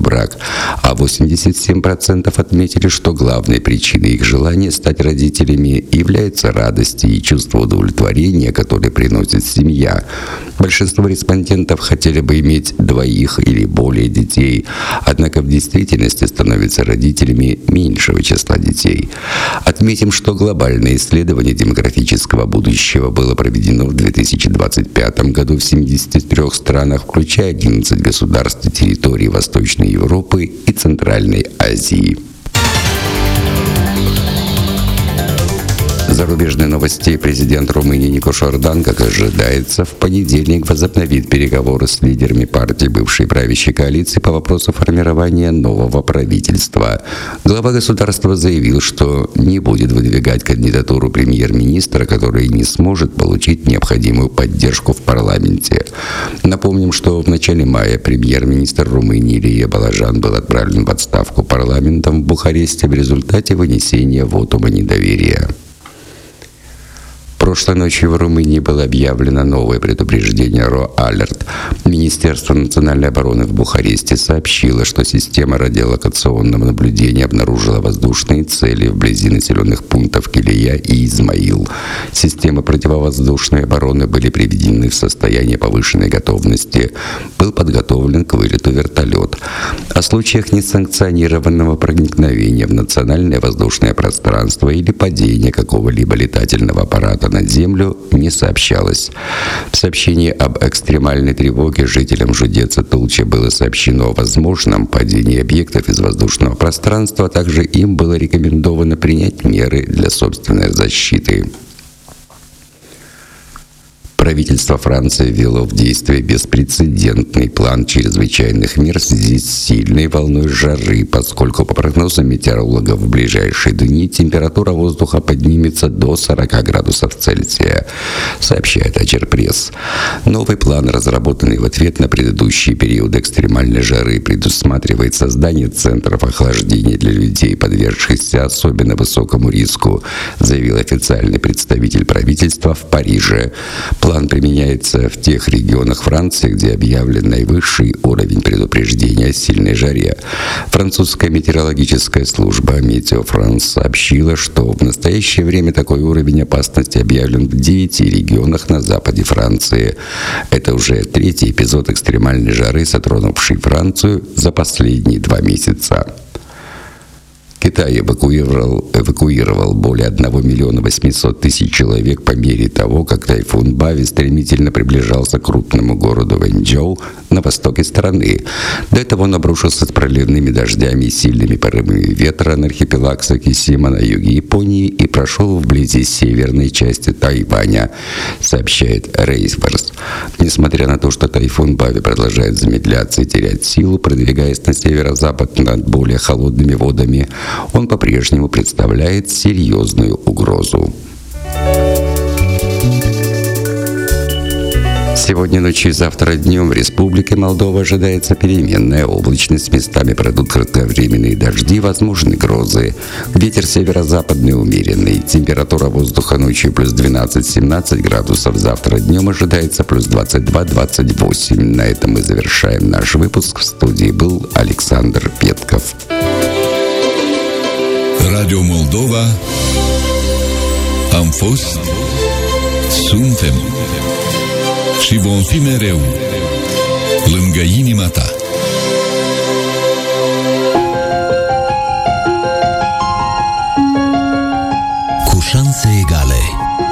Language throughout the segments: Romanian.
брак, а 87% отметили, что главной причиной их желания стать родителями является радость и чувство удовлетворения, которое приносит семья. Большинство респондентов хотели бы иметь 2 или более детей, однако в действительности становятся родителями меньшего числа детей. Отметим, что глобальное исследование демографического будущего было проведено в 2025 году в 73 странах, включая 11 государств и территорий Восточной Европы и Центральной Азии. Зарубежные новости. Президент Румынии Никош Ордан, как ожидается, в понедельник возобновит переговоры с лидерами партии бывшей правящей коалиции по вопросу формирования нового правительства. Глава государства заявил, что не будет выдвигать кандидатуру премьер-министра, который не сможет получить необходимую поддержку в парламенте. Напомним, что в начале мая премьер-министр Румынии Илья Балажан был отправлен в отставку парламентом в Бухаресте в результате вынесения вотума недоверия. Прошлой ночью в Румынии было объявлено новое предупреждение РО-Алерт. Министерство национальной обороны в Бухаресте сообщило, что система радиолокационного наблюдения обнаружила воздушные цели вблизи населенных пунктов Килия и Измаил. Системы противовоздушной обороны были приведены в состояние повышенной готовности. Был подготовлен к вылету вертолет. О случаях несанкционированного проникновения в национальное воздушное пространство или падения какого-либо летательного аппарата над землю не сообщалось. В сообщении об экстремальной тревоге жителям Жудеца Тулча было сообщено о возможном падении объектов из воздушного пространства, а также им было рекомендовано принять меры для собственной защиты. Правительство Франции ввело в действие беспрецедентный план чрезвычайных мер в связи с сильной волной жары, поскольку, по прогнозам метеорологов, в ближайшие дни температура воздуха поднимется до 40 градусов Цельсия, сообщает Agерpress. Новый план, разработанный в ответ на предыдущие периоды экстремальной жары, предусматривает создание центров охлаждения для людей, подвергшихся особенно высокому риску, заявил официальный представитель правительства в Париже. План применяется в тех регионах Франции, где объявлен наивысший уровень предупреждения о сильной жаре. Французская метеорологическая служба Метео Франс сообщила, что в настоящее время такой уровень опасности объявлен в 9 регионах на западе Франции. Это уже 3-й эпизод экстремальной жары, затронувший Францию за последние 2 месяца. Китай эвакуировал более 1 800 000 человек по мере того, как тайфун Бави стремительно приближался к крупному городу Вэньчжоу на востоке страны. До этого он обрушился с проливными дождями и сильными порывами ветра на архипелаг Сакисима на юге Японии и прошел вблизи северной части Тайваня, сообщает Reuters. Несмотря на то, что тайфун Бави продолжает замедляться и терять силу, продвигаясь на северо-запад над более холодными водами, он по-прежнему представляет серьезную угрозу. Сегодня ночью и завтра днем в Республике Молдова ожидается переменная облачность, местами пройдут кратковременные дожди, возможны грозы. Ветер северо-западный умеренный. Температура воздуха ночью плюс 12-17 градусов, завтра днем ожидается плюс 22-28. На этом мы завершаем наш выпуск. В студии был Александр Петков. Radio Moldova, am fost, suntem și vom fi mereu lângă inima ta. Cu șanse egale,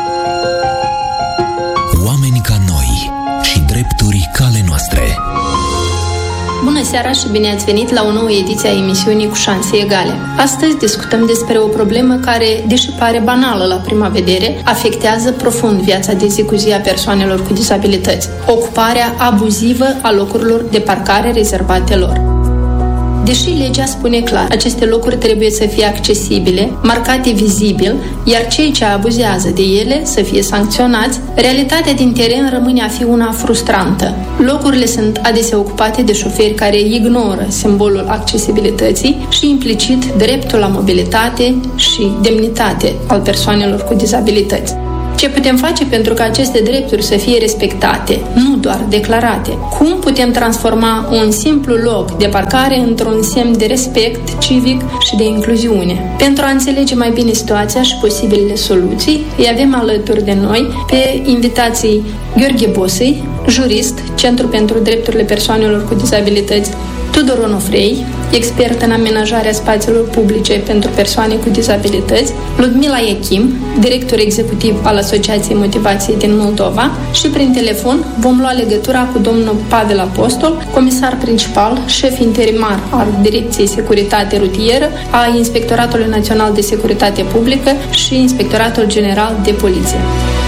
oameni ca noi și drepturi ca ale noastre. Bună seara și bine ați venit la o nouă ediție a emisiunii Cu șanse egale. Astăzi discutăm despre o problemă care, deși pare banală la prima vedere, afectează profund viața de zi cu zi a persoanelor cu dizabilități. Ocuparea abuzivă a locurilor de parcare rezervate lor. Deși legea spune clar, aceste locuri trebuie să fie accesibile, marcate vizibil, iar cei ce abuzează de ele să fie sancționați, realitatea din teren rămâne a fi una frustrantă. Locurile sunt adesea ocupate de șoferi care ignoră simbolul accesibilității și implicit dreptul la mobilitate și demnitate al persoanelor cu dizabilități. Ce putem face pentru ca aceste drepturi să fie respectate, nu doar declarate? Cum putem transforma un simplu loc de parcare într-un semn de respect civic și de incluziune? Pentru a înțelege mai bine situația și posibilele soluții, îi avem alături de noi pe invitații Gheorghe Bosei, jurist, Centru pentru Drepturile Persoanelor cu Dizabilități, Tudor Onofrei, expert în amenajarea spațiilor publice pentru persoane cu dizabilități, Ludmila Iachim, director executiv al Asociației Motivației din Moldova, și prin telefon vom lua legătura cu domnul Pavel Apostol, comisar principal, șef interimar al Direcției Securitate Rutieră a Inspectoratului Național de Securitate Publică și Inspectoratul General de Poliție.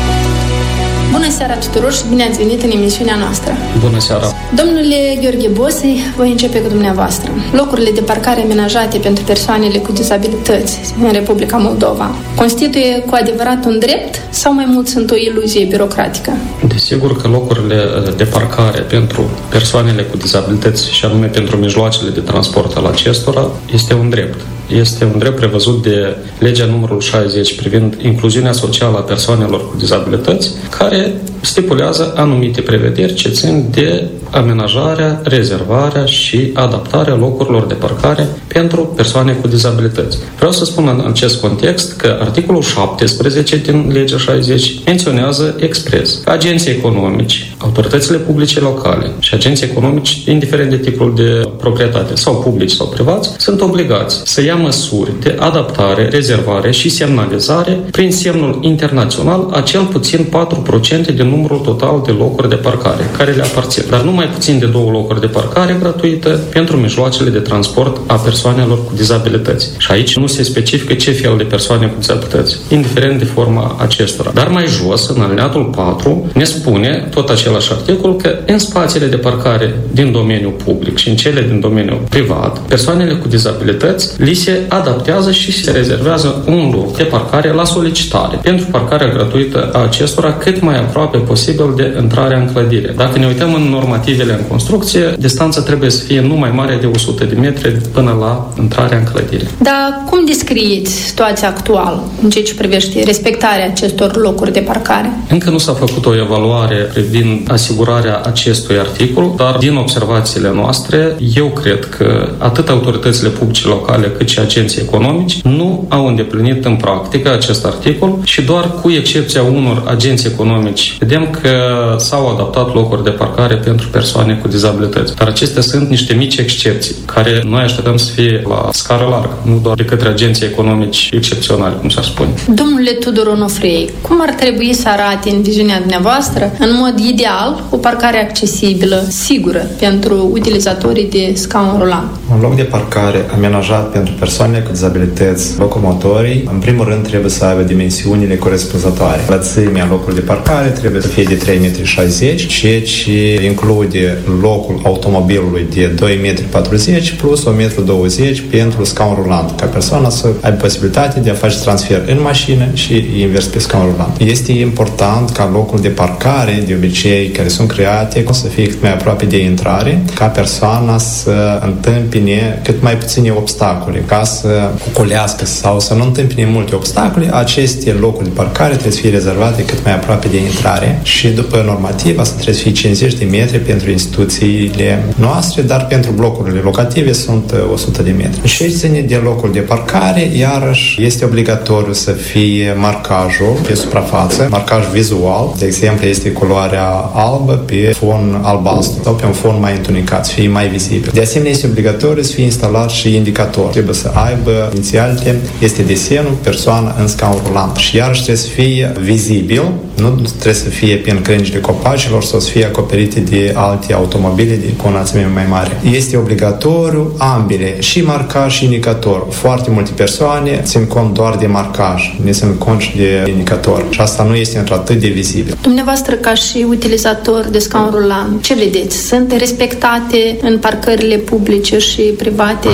Bună seara tuturor și bine ați venit în emisiunea noastră. Bună seara. Domnule Gheorghe Bosei, voi începe cu dumneavoastră. Locurile de parcare amenajate pentru persoanele cu dizabilități în Republica Moldova constituie cu adevărat un drept sau mai mult sunt o iluzie birocratică? Desigur că locurile de parcare pentru persoanele cu dizabilități și anume pentru mijloacele de transport al acestora este un drept. Este un drept prevăzut de legea numărul 60 privind incluziunea socială a persoanelor cu dizabilități, care stipulează anumite prevederi ce țin de amenajarea, rezervarea și adaptarea locurilor de parcare pentru persoane cu dizabilități. Vreau să spun în acest context că articolul 17 din legea 60 menționează expres că agenții economici, autoritățile publice locale și agenții economici, indiferent de tipul de proprietate, sau publici sau privați, sunt obligați să ia măsuri de adaptare, rezervare și semnalizare prin semnul internațional a cel puțin 4% din numărul total de locuri de parcare care le aparțin, dar nu mai puțin de 2 locuri de parcare gratuite pentru mijloacele de transport a persoanelor cu dizabilități. Și aici nu se specifică ce fel de persoane cu dizabilități, indiferent de forma acestora. Dar mai jos, în alineatul 4, ne spune tot același articol că în spațiile de parcare din domeniul public și în cele din domeniul privat, persoanele cu dizabilități li se adaptează și se rezervează un loc de parcare la solicitare pentru parcarea gratuită a acestora cât mai aproape posibil de intrarea în clădire. Dacă ne uităm în normativele în construcție, distanța trebuie să fie nu mai mare de 100 de metri până la intrarea în clădire. Dar cum descrieți situația actuală în ceea ce privește respectarea acestor locuri de parcare? Încă nu s-a făcut o evaluare privind asigurarea acestui articol, dar din observațiile noastre, eu cred că atât autoritățile publice locale cât și agenții economici nu au îndeplinit în practică acest articol și doar cu excepția unor agenții economici vedem că s-au adaptat locuri de parcare pentru persoane cu dizabilități. Dar acestea sunt niște mici excepții care noi așteptăm să fie la scară largă, nu doar de către agenții economici excepționali, cum s-ar spune. Domnule Tudor Onofrei, cum ar trebui să arate în viziunea dumneavoastră, în mod ideal, o parcare accesibilă, sigură pentru utilizatorii de scaun rulant? Un loc de parcare amenajat pentru persoane cu dizabilități locomotorii, în primul rând trebuie să aibă dimensiunile corespunzătoare. Lățimea locului de parcare trebuie să fie de 3,60 m, ceea ce include locul automobilului de 2,40 m plus 1,20 m pentru scaun rulant, ca persoana să aibă posibilitatea de a face transfer în mașină și invers pe scaun rulant. Este important ca locul de parcare, de obicei, care sunt create, să fie cât mai aproape de intrare, ca persoana să întâmpine cât mai puține obstacole, ca să ocolească sau să nu întâmpine multe obstacole. Aceste locuri de parcare trebuie să fie rezervate cât mai aproape de intrare și după normativ asta trebuie să fie 50 de metri pentru instituțiile noastre, dar pentru blocurile locative sunt 100 de metri. Și aici ține de locul de parcare, iarăși este obligatoriu să fie marcajul pe suprafață, marcaj vizual, de exemplu este culoarea albă pe fon albastru sau pe un fon mai întunecat, să fie mai vizibil. De asemenea este obligatoriu să fie instalat și indicator. Trebuie să aibă inițialite, este desenul, persoana în scaun rulant și iarăși trebuie să fie vizibil, nu trebuie să fie pe crengile copacilor sau să fie acoperite de alte automobile cu o înălțime mai mare. Este obligatoriu ambele, și marcaj și indicator. Foarte multe persoane țin cont doar de marcaj, nu țin cont și de indicator și asta nu este într-atât de vizibil. Dumneavoastră, ca și utilizator de scaun rulant, ce vedeți? Sunt respectate în parcările publice și private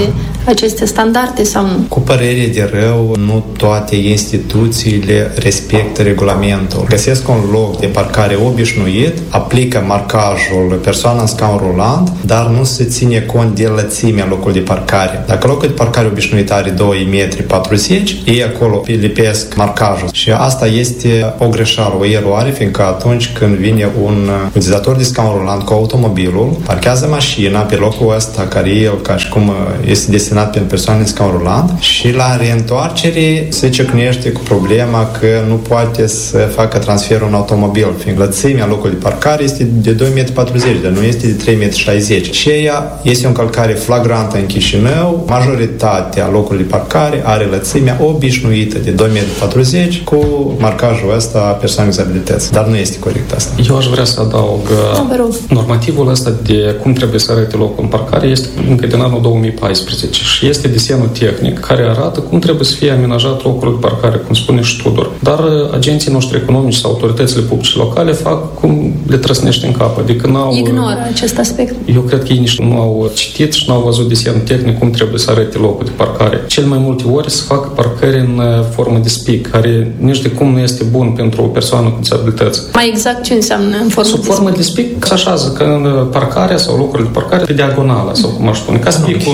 aceste standarde sau nu? Cu părere de rău, nu toate instituțiile respectă regulamentul. Găsesc un loc de parcare obișnuit, aplică marcajul persoana în scaun rulant, dar nu se ține cont de lățimea locului de parcare. Dacă locul de parcare obișnuit are 2,40 m, ei acolo lipesc marcajul. Și asta este o greșeală, o eroare, fiindcă atunci când vine un utilizator de scaun rulant cu automobilul, parchează mașina pe locul ăsta care el, ca și cum este destinat pentru persoane în scaun rulant, și la reîntoarcere se ciocnește cu problema că nu poate să facă transferul în automobil, fiindcă lățimea locului de parcare este de 2,40 m, dar nu este de 3,60 m. Și ea este o încălcare flagrantă în Chișinău. Majoritatea locurilor de parcare are lățimea obișnuită de 2,40 m cu marcajul ăsta a persoanei cu dizabilități. Dar nu este corect asta. Eu aș vrea să adaug normativul ăsta de cum trebuie să arate locul în parcare este încă din anul 2014 și este desenul tehnic care arată cum trebuie să fie amenajat locul de parcare, cum spune și Tudor. Dar agenții noștri economici sau autoritățile publice locale fac cum le trăsnește în cap. Adică ignoră acest aspect. Eu cred că ei nici nu au citit și nu au văzut desenul tehnic cum trebuie să arate locul de parcare. Cel mai multe ori se fac parcări în formă de spic, care nici de cum nu este bun pentru o persoană cu dizabilități. Mai exact ce înseamnă în formă Sub formă de spic se așează că în parcarea sau locurile de parcare pe diagonală, sau cum aș spune,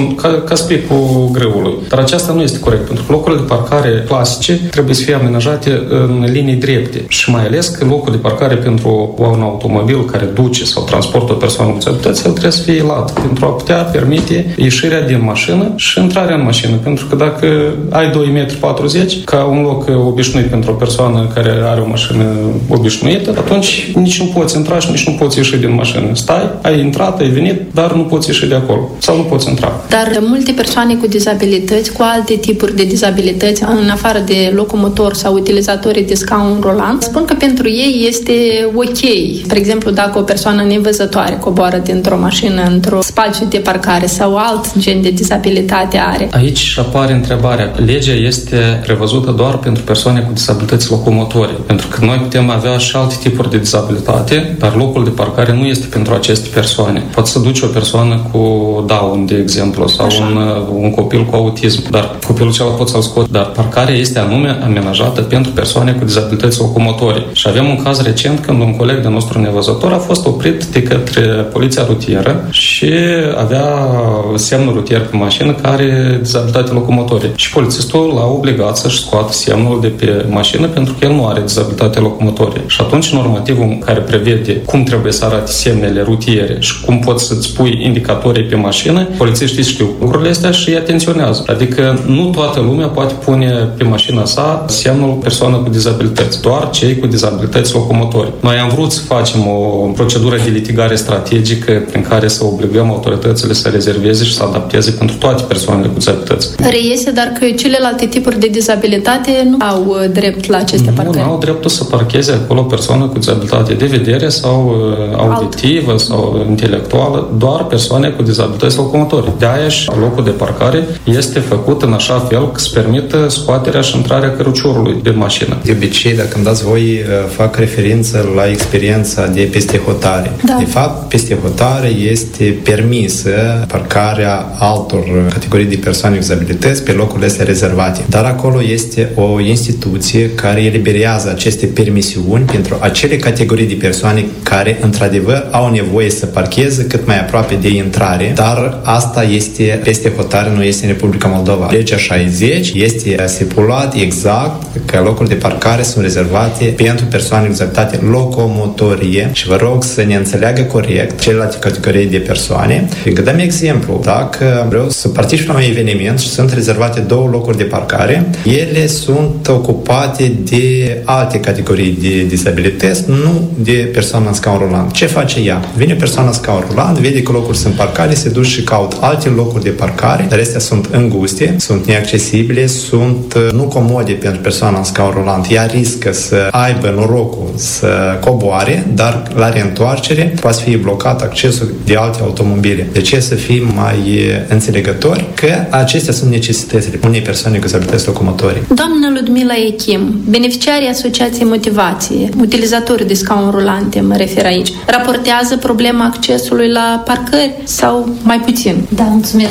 ca spicul greului. Dar aceasta nu este corect, pentru că locurile de parcare clasice trebuie să fie amenajate în linii drepte și mai ales că locul de parcare pentru un automobil care duce sau transportă o persoană cu dizabilități, el trebuie să fie lat pentru a putea permite ieșirea din mașină și intrarea în mașină. Pentru că dacă ai 2,40 m ca un loc obișnuit pentru o persoană care are o mașină obișnuită, atunci nici nu poți intra și nici nu poți ieși din mașină. Stai, ai intrat, ai venit, dar nu poți ieși de acolo. Sau nu poți intra. Dar multe persoane cu dizabilități, cu alte tipuri de dizabilități, în afară de locomotor sau utilizatorii de scaun rulant, spun că pentru ei este ok. Spre exemplu, dacă o persoană nevăzătoare coboară dintr-o mașină într-o spațiu de parcare sau alt gen de dizabilitate are. Aici apare întrebarea. Legea este prevăzută doar pentru persoane cu dizabilități locomotorii. Pentru că noi putem avea și alte tipuri de dizabilitate, dar locul de parcare nu este pentru aceste persoane. Poate să duce o persoană cu Down, de exemplu, sau un copil cu autism, dar copilul celălalt pot să-l scot. Dar parcarea este anume amenajată pentru persoane cu dizabilități locomotorii. Și avem un caz recent când un coleg de nostru nevăzător a fost oprit de către poliția rutieră și avea semnul rutier pe mașină care are dizabilitate locomotorie. Și polițistul l-a obligat să-și scoată semnul de pe mașină pentru că el nu are dizabilitate locomotorie. Și atunci normativul care prevede cum trebuie să arate semnele rutiere și cum poți să-ți pui indicatorii pe mașină, polițiștii știu lucrurile astea și îi atenționează. Adică nu toată lumea poate pune pe mașina sa semnul persoană cu dizabilități, doar cei cu dizabilități locomotorii. Noi am vrut să facem o procedură de litigare strategică prin care să obligăm autoritățile să rezerveze și să adapteze pentru toate persoanele cu dizabilități. Reiese, dar că celelalte tipuri de dizabilitate nu au drept la aceste parcări. Nu au dreptul să parcheze acolo persoană cu dizabilitate de vedere sau auditivă sau intelectuală, doar persoane cu dizabilități locomotorii. De-aia și locul de parcare este făcut în așa fel că să permită scoaterea și intrarea căruciorului de mașină. De obicei, dacă îmi dați voi, fac referință la experiența de peste hotare. Da. De fapt, peste hotare este permisă parcarea altor categorii de persoane cu dizabilități pe locurile astea rezervate. Dar acolo este o instituție care eliberează aceste permisiuni pentru acele categorii de persoane care, într-adevăr, au nevoie să parcheze cât mai aproape de intrare, dar asta este peste hotare, nu este în Republica Moldova. Legea 60 este stipulat exact că locurile de parcare sunt rezervate pentru persoane cu dizabilitate locomotorie și vă rog să ne înțeleagă corect celelalte categorii de persoane. Fiindcă dăm exemplu, dacă vreau să particip la un eveniment și sunt rezervate 2 locuri de parcare, ele sunt ocupate de alte categorii de dizabilități, nu de persoană în scaun rulant. Ce face ea? Vine persoana în scaun rulant, vede că locuri sunt parcare, se duce și caut alte locuri de parcare, dar astea sunt înguste, sunt neaccesibile, sunt nu comode pentru persoana în scaun rulant. Ea riscă să aibă norocul să coboare, dar la reîntoarcere poate fi blocat accesul de alte automobile. De ce să fim mai înțelegători că acestea sunt necesitățile unei persoane cu dizabilități locomotorii. Doamna Ludmila Echim, beneficiarii Asociației Motivație, utilizatorii de scaun rulante, mă refer aici, raportează problema accesului la parcări sau mai puțin? Da, mulțumesc de întrebare.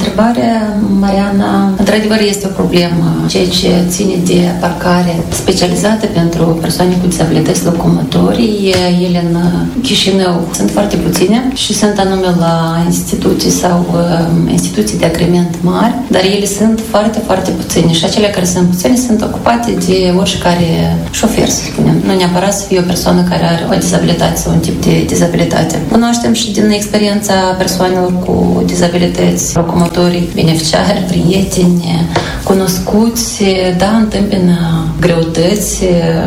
întrebare, Mariana, într-adevăr este o problemă, ceea ce ține de parcare specializată pentru persoane cu dizabilități locomotorii. Ele în Chișinău sunt foarte puține și sunt anume la instituții sau instituții de agrement mari, dar ele sunt foarte, foarte puține și acele care sunt puține sunt ocupate de oricare șofer, să spunem. Nu neapărat să fie o persoană care are o dizabilitate sau un tip de dizabilitate. Cunoaștem și din experiența persoanelor cu dizabilități locomotorii, beneficiari, prieteni, cunoscuți, da, întâmpină greutăți,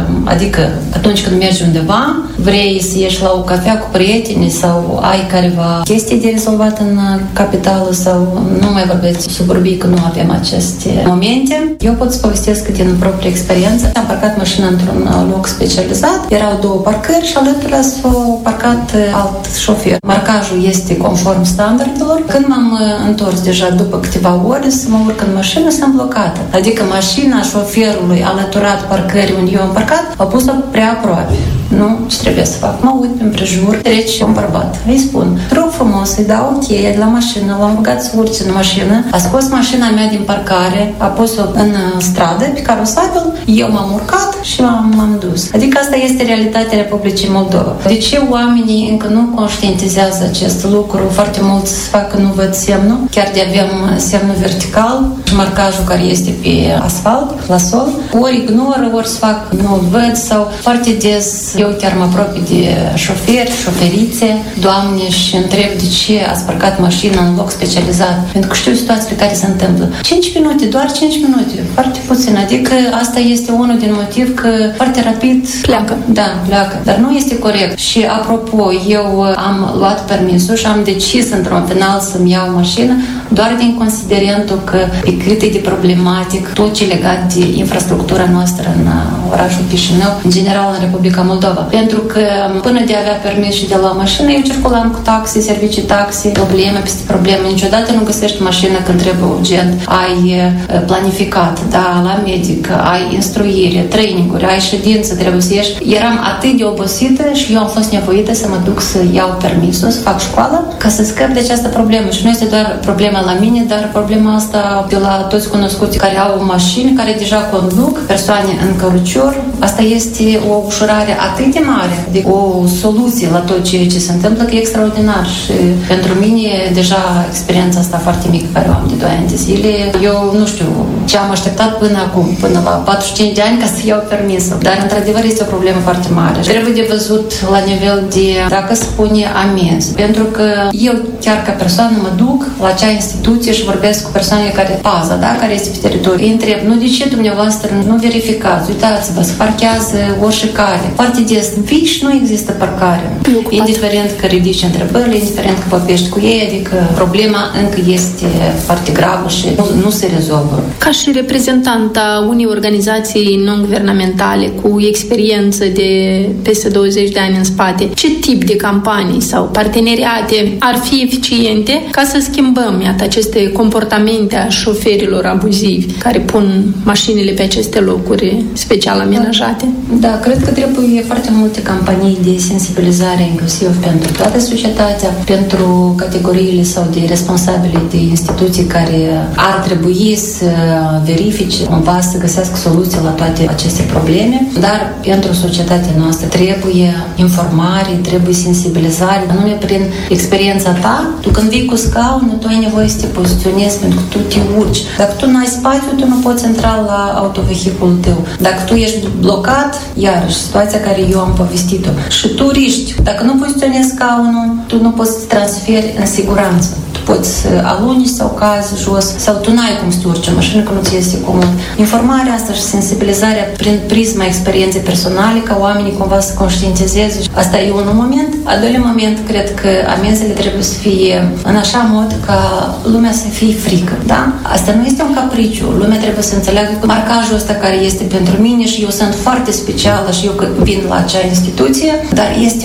adică atunci când mergi undeva, vrei să ieși la o cafea cu prieteni sau ai careva chestii de rezolvat în capitală sau nu mai vorbeți suburbii că nu avem aceste momente. Eu pot să povestesc din proprie experiență. Am parcat mașina într-un loc specializat, erau două parcări și alături s-a parcat alt șofer. Marcajul este conform standardelor. Când m-am întors deja după câteva ore să mă urc în mașină, s-am blocat. Adică mașina șoferului alăturat parcării unde eu am parcat, a pus-o prea aproape. Nu, ce trebuie să fac? Mă uit în prejur, trece un bărbat. Îi spun, rog frumos, îi dau cheia de la mașină, l-am rugat să urce în mașină, a scos mașina mea din parcare, a pus-o în stradă, pe carosabil, eu m-am urcat și m-am dus. Adică asta este realitatea Republicii Moldova. De ce oamenii încă nu conștientizează acest lucru? Foarte mulți fac că nu văd semnul, chiar de avem semnul vertical, marcajul care este pe asfalt, la sol, ori ignoră, ori să fac nu văd sau foarte des eu chiar mă apropii de șoferi, șoferițe, doamne și întreb de ce ați parcat mașina în loc specializat, pentru că știu situațiile care se întâmplă. 5 minute, doar 5 minute, foarte puțin, adică asta este unul din motiv că foarte rapid pleacă. Da, pleacă, dar nu este corect. Și apropo, eu am luat permisul și am decis într-un final să-mi iau mașină doar din considerentul că pe cât e de problematic tot ce legat de infrastructura noastră în orașul Chișinău, în general în Republica Moldova. Pentru că până de a avea permis și de a lua mașină, eu circulam cu taxi, servicii taxi, probleme peste probleme. Niciodată nu găsești mașină când trebuie urgent. Ai planificat, da, la medic, ai instruire, traininguri, ai ședință, trebuie să ieși. Eram atât de obosită și eu am fost nevoită să mă duc să iau permisul, să fac școală, ca să scap de această problemă. Și nu este doar problema la mine, dar problema asta de la toți cunoscuți care au mașini, care deja conduc, persoane în cărucior. Asta este o ușurare atât de mare, de o soluție la tot ceea ce se întâmplă, că e extraordinar. Și pentru mine, deja experiența asta foarte mică care o am de 2 ani de zile, eu nu știu ce am așteptat până acum, până la 45 de ani ca să iau permisul. Dar, într-adevăr, este o problemă foarte mare. Trebuie de văzut la nivel de, dacă spune amenzi. Pentru că eu, chiar ca persoană, mă duc la acea instituție și vorbesc cu persoanele care paza, da, care este pe teritoriu. Îi întreb, nu de ce dumneavoastră nu verificați? Uitați-vă, se parchează oricare. Foarte des, și nu există parcare. Indiferent că ridici întrebările, indiferent că vorbești cu ei, adică problema încă este foarte gravă și nu se rezolvă. Ca și reprezentanta unei organizații non-guvernamentale cu experiență de peste 20 de ani în spate, ce tip de campanii sau parteneriate ar fi eficiente ca să schimbăm, iată, aceste comportamente a șoferilor abuzivi care pun mașinile pe aceste locuri special amenajate? Da, cred că trebuie foarte multe campanii de sensibilizare, inclusiv pentru toată societatea, pentru categoriile sau de responsabili de instituții care ar trebui să verifice, cumva să găsească soluții la toate aceste probleme, dar pentru societatea noastră trebuie informare, trebuie sensibilizare, anume prin experiența ta. Tu când vii cu scaunul, tu ai nevoie să te poziționezi pentru că tu te urci. Dacă tu n-ai spațiu, tu nu poți intra la autovehiculul tău. Dacă tu ești blocat, iarăși, situația care eu am povestit-o, și tu riști. Dacă nu poziționezi scaunul, tu nu poți să te transferi în siguranță. Poți să aluni sau cazi jos, sau tu n-ai cum să te urci în mașină că nu ți este comod. Informarea asta și sensibilizarea prin prisma experienței personale, ca oamenii cumva să conștientizeze. Asta e un moment. Al doilea moment, cred că amenzile trebuie să fie în așa mod ca lumea să fie frică, da? Asta nu este un capriciu. Lumea trebuie să înțeleagă că marcajul ăsta care este pentru mine și eu sunt foarte specială și eu vin la acea instituție, dar este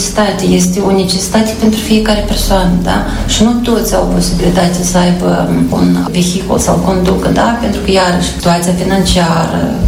o necesitate pentru fiecare persoană, da? Și nu toți au posibilitatea să aibă un vehicul sau conducă, da? Pentru că, iarăși, situația financiară,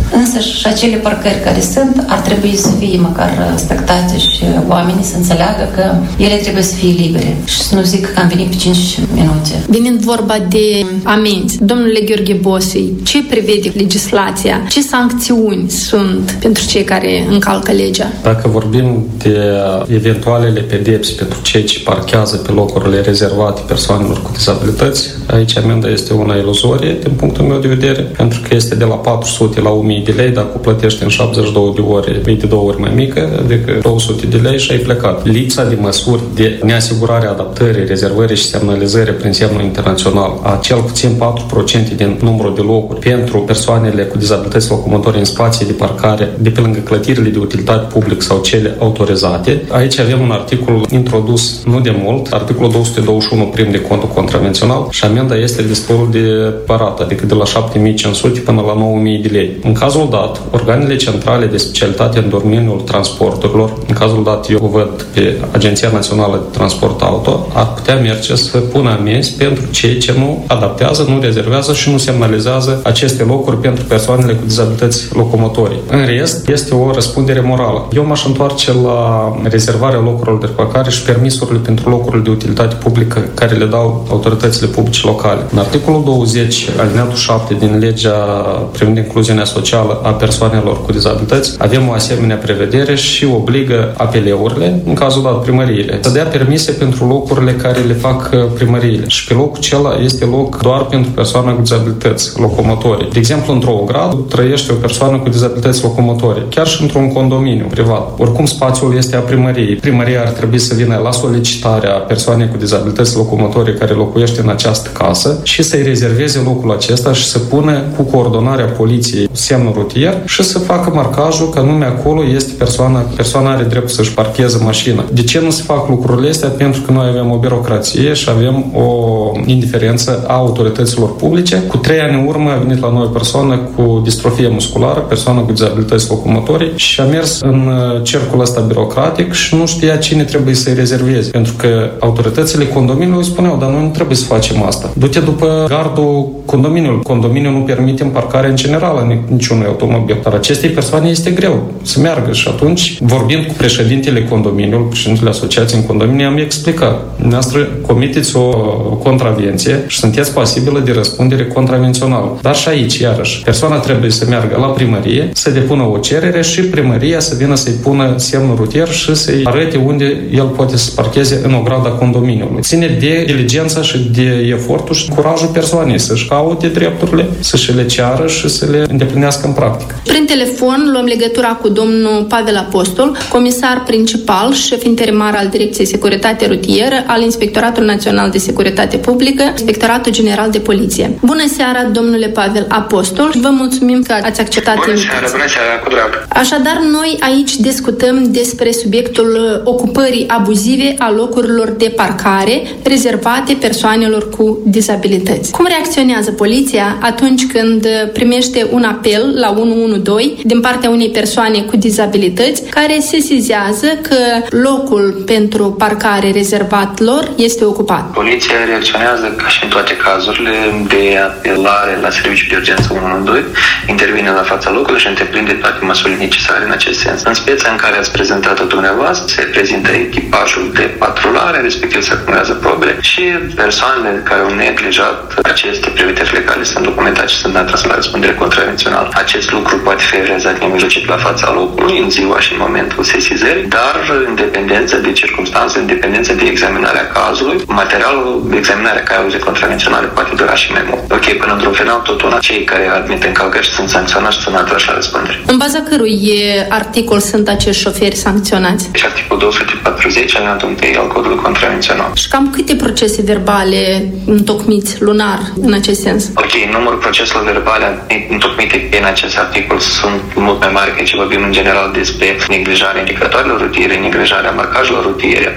Însă și acele parcări care sunt ar trebui să fie măcar respectate și oamenii să înțeleagă că ele trebuie să fie libere și să nu zic că am venit pe 5 minute. Venind vorba de amenzi, domnule Gheorghe Bosei, ce prevede legislația? Ce sancțiuni sunt pentru cei care încalcă legea? Dacă vorbim de eventualele pedepse pentru cei ce parchează pe locurile rezervate persoanelor cu dizabilități, aici amenda este una iluzorie din punctul meu de vedere, pentru că este de la 400 la 1000 de lei, dacă o plătești în 72 de ore, e de 2 ori mai mică, adică 200 de lei și ai plecat. Lipsa de măsuri de neasigurare a adaptării, rezervării și semnalizării prin semnul internațional a cel puțin 4% din numărul de locuri pentru persoanele cu dizabilități locomotorii în spații de parcare de pe lângă clădirile de utilitate publică sau cele autorizate. Aici avem un articol introdus nu de mult, articolul 221 prim de contul contravențional și amenda este destul de parată, adică de la 7500 până la 9000 de lei. În cazul dat, organele centrale de specialitate în domeniul transporturilor, în cazul dat eu văd pe Agenția Națională de Transport Auto, ar putea merge să pună amenzi pentru cei ce nu adaptează, nu rezervează și nu semnalizează aceste locuri pentru persoanele cu dizabilități locomotorii. În rest, este o răspundere morală. Eu m-aș întoarce la rezervarea locurilor de parcare și permisurile pentru locurile de utilitate publică care le dau autoritățile publice locale. În articolul 20, alineatul 7 din legea privind incluziunea socială a persoanelor cu dizabilități, avem o asemenea prevedere și obligă APL-urile, în cazul dat primăriile, să dea permise pentru locurile care le fac primăriile. Și pe locul acela este loc doar pentru persoane cu dizabilități locomotorii. De exemplu, într-o ogradă trăiește o persoană cu dizabilități locomotorii, chiar și într-un condominiu privat. Oricum, spațiul este a primăriei. Primăria ar trebui să vină la solicitarea persoanei cu dizabilități locomotorii care locuiește în această casă și să-i rezerveze locul acesta și să pună cu coordonarea poliției semnul rutier și să facă marcajul că anume acolo este persoana are dreptul să-și parcheze mașina. De ce nu se fac lucrurile astea? Pentru că noi avem o birocrație și avem o indiferență a autorităților publice. Cu 3 ani în urmă a venit la noi o persoană cu distrofie musculară, persoană cu dizabilități locomotorii și a mers în cercul ăsta birocratic și nu știa cine trebuie să-i rezerveze. Pentru că autoritățile condominiului spuneau, dar noi nu trebuie să facem asta. Du-te după gardul condominiului. Condominiul nu permite parcarea în general în niciunui automobil. Dar acestei persoane este greu să meargă și atunci, vorbind cu președintele condominiului, președintele asociației în condominiu, am explicat. Dumneavoastră comiteți o contravenție și sunteți pasibilă de răspundere contravențională. Dar și aici, iarăși, persoana trebuie să meargă la primărie, să depună o cerere și primăria să vină să-i pună semnul rutier și să-i arate unde el poate să parcheze în ograda condominiului. Ține de diligența și de efortul și curajul persoanei să-și caute drepturile, să-și le ceară și să le îndeplinească în practică. Prin telefon luăm legătura cu domnul Pavel Apostol, comisar principal, șef interimar al Direcției Securitate Rutieră al Inspectoratului Național de Securitate Publică, Inspectoratul General de Poliție. Bună seara, domnule Pavel Apostol, vă mulțumim că ați acceptat invitația. Bună seara, cu drag. Așadar, noi aici discutăm despre subiectul ocupării abuzive a locurilor de parcare rezervate persoanelor cu dizabilități. Cum reacționează poliția atunci când primește un apel la 112 din partea unei persoane cu dizabilități care sesizează că locul pentru parcare rezervat lor este ocupat? Poliția reacționează ca și în toate cazurile de apelare la serviciul de urgență 112, intervine la fața locului și întreprinde toate măsurile necesare în acest sens. În speța în care ați prezentat-o dumneavoastră, se prezintă echipajul de patrulare, respectiv se acumulează probele și persoanele care au neglijat aceste prevederi legale sunt documentate și sunt atrase la răspundere contravențională. Acest lucru poate fi realizat nemijlocit la fața locului, în ziua și în momentul sesizării, dar în dependență de circunstanțe, în dependență de examinarea cazului, materialul de examinare cauzei contravenționale poate dura și mai mult. Ok, până într-un final, tot una, cei care admit încălcări sunt sancționați și sunt atrași la răspundere. În baza cărui articol sunt acești șoferi sancționați? Și articolul 240 alineatul 1 al codului contravențional. Și cam câte procese verbale întocmiți lunar în acest sens? Ok, numărul proceselor verbale întocmite în acest articol sunt mult mai mari, că vorbim în general despre neglijarea indicatoarelor rutiere, neglijarea marcajelor rutiere și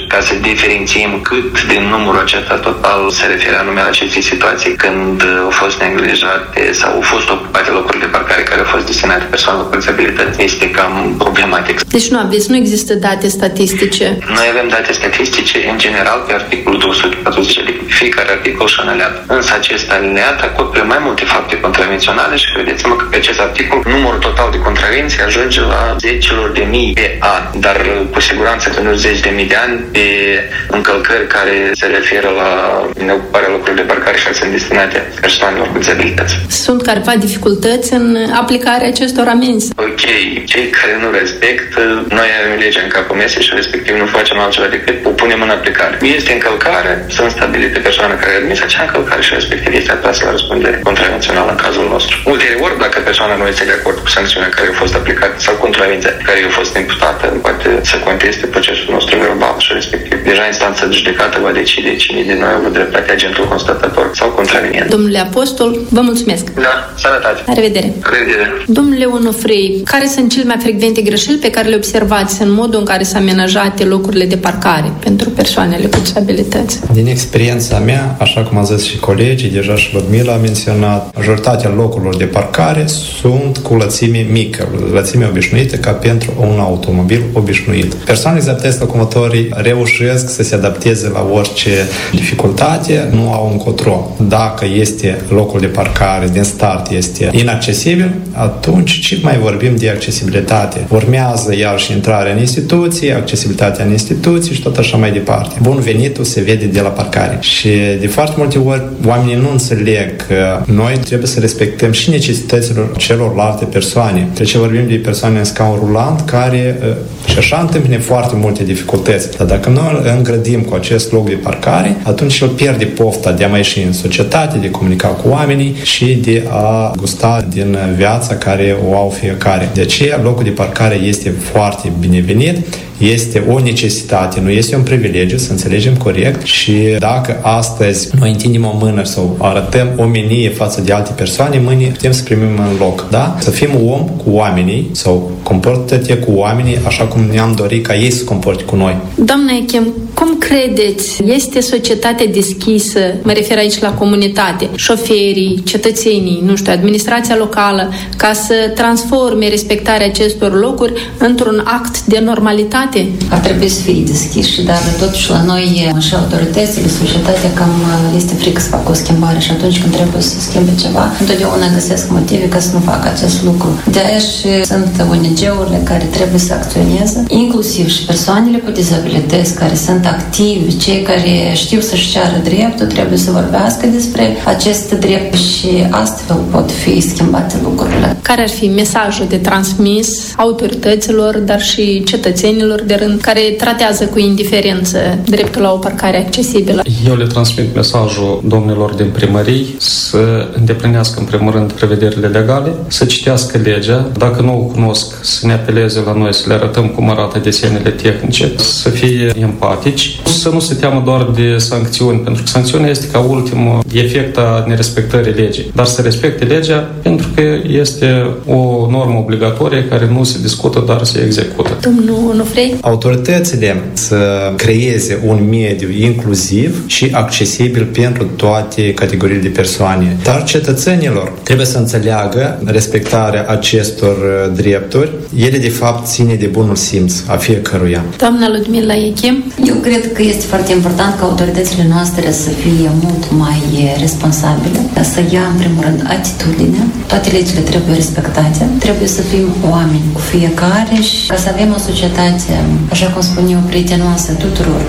ca să diferențiem cât din numărul acesta total se referă anume la aceste situații când au fost neglijate sau au fost ocupate locuri de parcare care au fost destinate persoanelor cu dizabilități. Este cam problematic. Deci nu există date statistice? Noi avem date statistice în general pe articolul 240, adică fiecare articol și alineat. Însă acest alineat acoperă mai multe fapte contravenționale și credeți-mă că pe acest articol numărul total de contravenții ajunge la zecilor de mii pe an, dar cu siguranță că nu zeci de mii de ani pe încălcări care se referă la neocuparea locurilor de parcare și sunt destinate persoanelor cu dizabilități. Sunt careva dificultăți în aplicarea acestor amenzi? Ok, cei care nu respectă, noi avem legea în capul mesei și respectiv nu facem altceva decât o punem în aplicare. Este încălcare, sunt stabilite persoane care admis acea încălcare și respectiv este atrasă la răspundere contravențională în cazul nostru. Ulterior, dacă persoana nu este de acord cu sancțiunea care a fost aplicată sau contravenția care a fost imputată, poate să conteste procesul nostru verbal și respectiv. Deja instanța de judecată va decide cine din noi avut dreptate, agentul constatator sau contravenient. Domnule Apostol, vă mulțumesc. Da, sănătate. La revedere. La revedere. Domnule Onofrei, care sunt cele mai frecvente greșeli pe care le observați în modul în care s-au amenajate locurile de parcare pentru persoanele cu dizabilități? Din experiența mea, așa cum a zis și colegii, deja și Ludmila a menționat, majoritatea locurilor de parcare sunt cu lățime mică, lățime obișnuită ca pentru un automobil obișnuit. Persoanele dizabilități locomotorii reușesc să se adapteze la orice dificultate, nu au încotro. Dacă este locul de parcare din start este inaccesibil, atunci ce mai vorbim de accesibilitate? Urmează iarăși intrarea în instituții, accesibilitatea în instituții și tot așa mai departe. Bun venitul se vede de la parcare. Și de foarte multe ori oamenii nu înțeleg că noi trebuie să respectăm și necesitățile celorlalte persoane. Deci vorbim de persoane în scaun rulant care și așa întâmpină foarte multe dificultăți. Dar dacă noi îl îngrădim cu acest loc de parcare, atunci el pierde pofta de a mai ieși în societate, de a comunica cu oamenii și de a gusta din viața care o au fiecare. De aceea, locul de parcare este foarte binevenit, este o necesitate, nu este un privilegiu, să înțelegem corect, și dacă astăzi noi întindem o mână sau arătăm omenie față de alte persoane, mâine putem să primim în loc, da? Să fim om cu oamenii sau comportă-te cu oamenii așa cum ne-am dorit ca ei să comporte cu noi. Doamna Echem, cum credeți? Este societatea deschisă, mă refer aici la comunitate, șoferii, cetățenii, nu știu, administrația locală, ca să transforme respectarea acestor locuri într-un act de normalitate? Ar trebui să fie deschiși, dar totuși la noi și autoritățile, societatea cam este frică să facă o schimbare și atunci când trebuie să schimbe ceva, întotdeauna găsesc motive ca să nu facă acest lucru. De-aia și sunt ONG-urile care trebuie să acționeze, inclusiv și persoanele cu dizabilități care sunt activi, cei care știu să-și ceară dreptul, trebuie să vorbească despre acest drept și astfel pot fi schimbate lucrurile. Care ar fi mesajul de transmis autorităților, dar și cetățenilor de rând, care tratează cu indiferență dreptul la o parcare accesibilă? Eu le transmit mesajul domnilor din primării să îndeplinească în primul rând prevederile legale, să citească legea, dacă nu o cunosc, să ne apeleze la noi, să le arătăm cum arată desenele tehnice, să fie empatici, să nu se teamă doar de sancțiuni, pentru că sancțiunea este ca ultimul efect a nerespectării legii, dar să respecte legea pentru că este o normă obligatorie care nu se discută, dar se execută. Domnul Onofrei? Autoritățile să creeze un mediu inclusiv și accesibil pentru toate categoriile de persoane. Dar cetățenilor trebuie să înțeleagă respectarea acestor drepturi. Ele, de fapt, ține de bunul simț a fiecăruia. Doamna Ludmila Echem? Eu cred că este foarte important ca autoritățile noastre să fie mult mai responsabile, să ia, în primul rând, atitudine. Toate legile trebuie respectate. Trebuie să fim oameni cu fiecare și ca să avem o societate, așa cum spun eu, prietenoasă tuturor.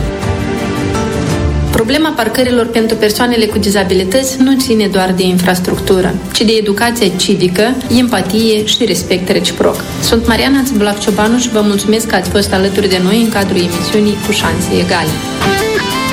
Problema parcărilor pentru persoanele cu dizabilități nu ține doar de infrastructură, ci de educație civică, empatie și respect reciproc. Sunt Mariana Țibulac Ciobanu și vă mulțumesc că ați fost alături de noi în cadrul emisiunii Cu șanse egale.